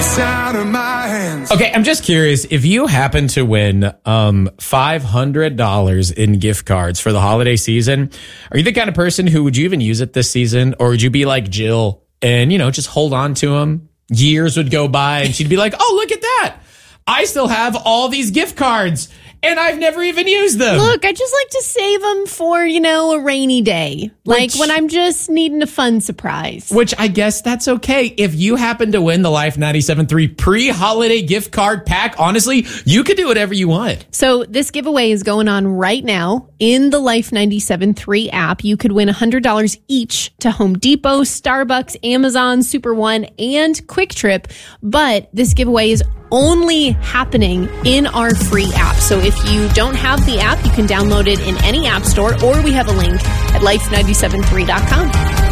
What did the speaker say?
It's out of my hands. Okay, I'm just curious, if you happen to win $500 in gift cards for the holiday season, are you the kind of person who would you even use it this season? Or would you be like Jill and, just hold on to them? Years would go by and she'd be like, oh, look at that. I still have all these gift cards and I've never even used them. Look, I just like to save them for, a rainy day. Like when I'm just needing a fun surprise. Which I guess that's okay. If you happen to win the Life 97.3 pre-holiday gift card pack, honestly, you could do whatever you want. So this giveaway is going on right now in the Life 97.3 app. You could win $100 each to Home Depot, Starbucks, Amazon, Super One, and Quick Trip. But this giveaway is only happening in our free app. So if you don't have the app, you can download it in any app store, or we have a link at life973.com.